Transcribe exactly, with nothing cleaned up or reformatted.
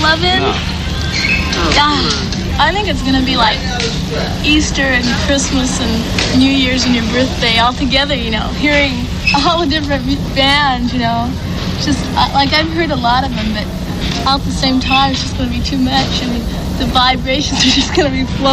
eleven? Ah, I think it's gonna be like Easter and Christmas and New Year's and your birthday all together, you know, hearing all the different bands, you know. Just, uh, like, I've heard a lot of them, but all at the same time, it's just gonna be too much. I mean, the vibrations are just gonna be flowing.